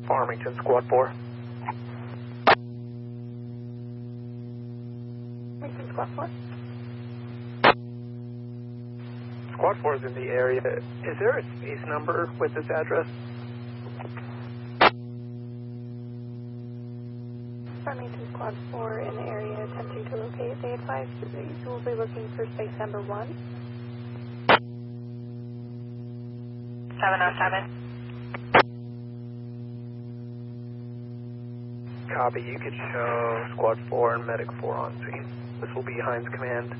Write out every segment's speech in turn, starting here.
Farmington, Squad 4. Farmington, Squad 4. Squad 4 is in the area. Is there a space number with this address? Farmington, Squad 4 in the area attempting to locate. They advise you will be looking for space number 1. 707. Copy. You could show Squad 4 and Medic 4 on scene. This will be Hines Command.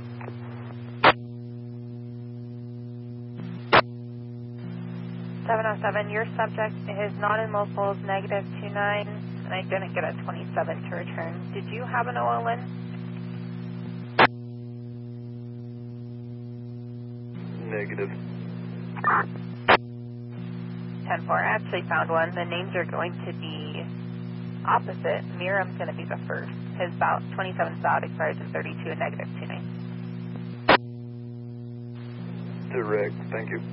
Your subject is not in locals, -29, and I didn't get a 27 to return. Did you have an OLN? 10-4, I actually found one. The names are going to be opposite. Miriam's going to be the first. His 27 valid expires in 32 and -29. Direct, thank you.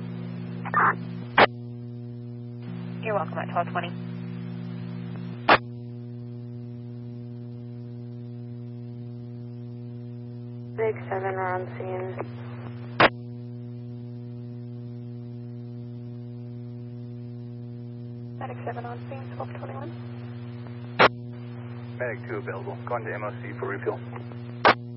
You're welcome at 1220. Big 7 are on scene. Medic 7 on scene, 1221. Medic 2 available. Going to MOC for refuel.